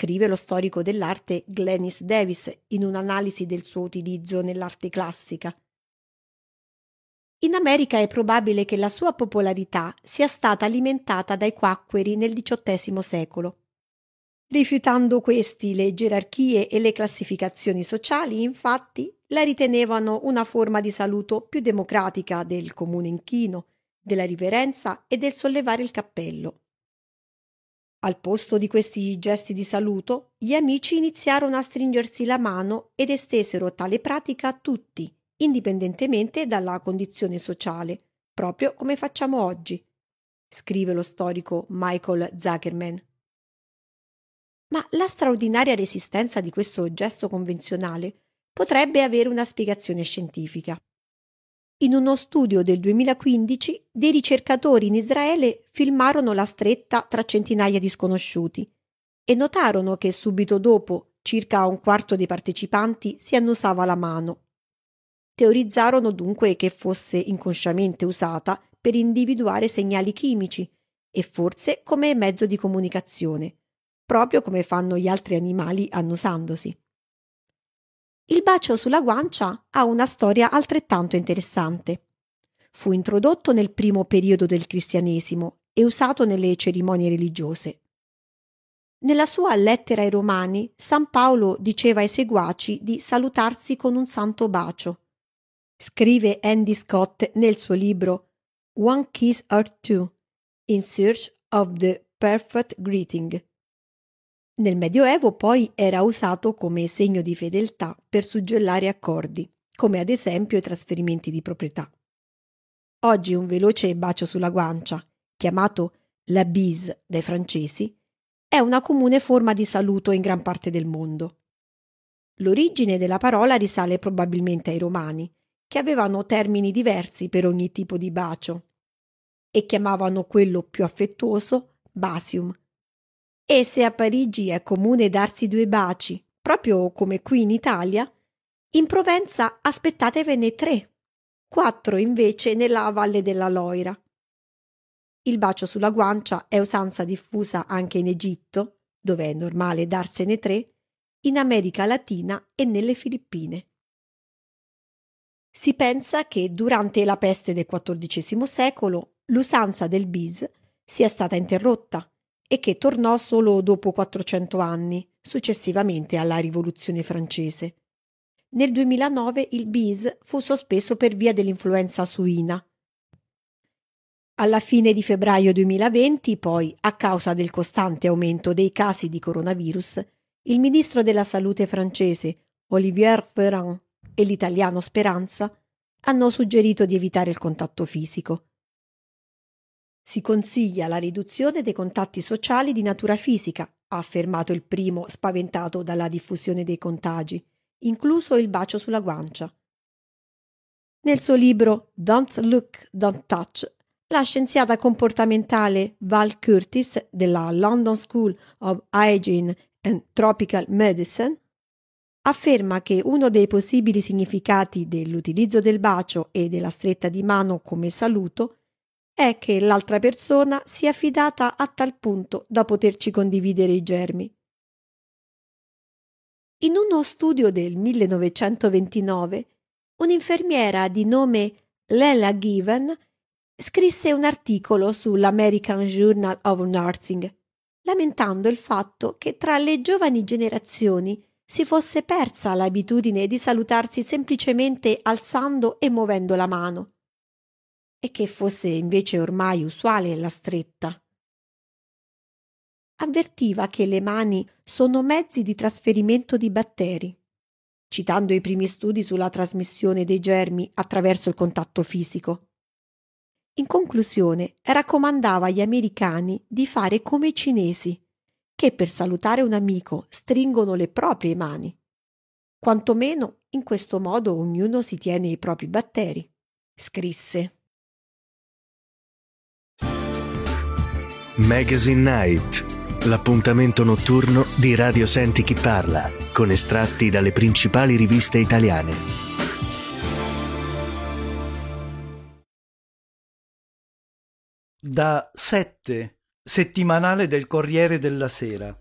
scrive lo storico dell'arte Glenys Davis in un'analisi del suo utilizzo nell'arte classica. In America è probabile che la sua popolarità sia stata alimentata dai quacqueri nel XVIII secolo. Rifiutando questi le gerarchie e le classificazioni sociali, infatti, la ritenevano una forma di saluto più democratica del comune inchino, della riverenza e del sollevare il cappello. Al posto di questi gesti di saluto, gli amici iniziarono a stringersi la mano ed estesero tale pratica a tutti, indipendentemente dalla condizione sociale, proprio come facciamo oggi, scrive lo storico Michael Zuckerman. Ma la straordinaria resistenza di questo gesto convenzionale potrebbe avere una spiegazione scientifica. In uno studio del 2015, dei ricercatori in Israele filmarono la stretta tra centinaia di sconosciuti e notarono che subito dopo circa un quarto dei partecipanti si annusava la mano. Teorizzarono dunque che fosse inconsciamente usata per individuare segnali chimici e forse come mezzo di comunicazione, proprio come fanno gli altri animali annusandosi. Il bacio sulla guancia ha una storia altrettanto interessante. Fu introdotto nel primo periodo del cristianesimo e usato nelle cerimonie religiose. Nella sua lettera ai Romani, San Paolo diceva ai seguaci di salutarsi con un santo bacio. Scrive Andy Scott nel suo libro One Kiss or Two, In Search of the Perfect Greeting. Nel Medioevo poi era usato come segno di fedeltà per suggellare accordi, come ad esempio i trasferimenti di proprietà. Oggi un veloce bacio sulla guancia, chiamato la bise dai francesi, è una comune forma di saluto in gran parte del mondo. L'origine della parola risale probabilmente ai Romani, che avevano termini diversi per ogni tipo di bacio e chiamavano quello più affettuoso basium. E se a Parigi è comune darsi 2 baci, proprio come qui in Italia, in Provenza aspettatevene 3, 4 invece nella Valle della Loira. Il bacio sulla guancia è usanza diffusa anche in Egitto, dove è normale darsene 3, in America Latina e nelle Filippine. Si pensa che durante la peste del XIV secolo l'usanza del bis sia stata interrotta e che tornò solo dopo 400 anni, successivamente alla Rivoluzione francese. Nel 2009 il bis fu sospeso per via dell'influenza suina. Alla fine di febbraio 2020, poi, a causa del costante aumento dei casi di coronavirus, il ministro della Salute francese, Olivier Véran, e l'italiano Speranza hanno suggerito di evitare il contatto fisico. Si consiglia la riduzione dei contatti sociali di natura fisica, ha affermato il primo spaventato dalla diffusione dei contagi, incluso il bacio sulla guancia. Nel suo libro Don't Look, Don't Touch, la scienziata comportamentale Val Curtis della London School of Hygiene and Tropical Medicine afferma che uno dei possibili significati dell'utilizzo del bacio e della stretta di mano come saluto è che l'altra persona sia fidata a tal punto da poterci condividere i germi. In uno studio del 1929, un'infermiera di nome Lela Given scrisse un articolo sull'American Journal of Nursing, lamentando il fatto che tra le giovani generazioni si fosse persa l'abitudine di salutarsi semplicemente alzando e muovendo la mano, e che fosse invece ormai usuale la stretta. Avvertiva che le mani sono mezzi di trasferimento di batteri, citando i primi studi sulla trasmissione dei germi attraverso il contatto fisico. In conclusione, raccomandava agli americani di fare come i cinesi, che per salutare un amico stringono le proprie mani. Quantomeno in questo modo ognuno si tiene i propri batteri, scrisse. Magazine Night, l'appuntamento notturno di Radio Senti Chi Parla, con estratti dalle principali riviste italiane. Da 7, settimanale del Corriere della Sera.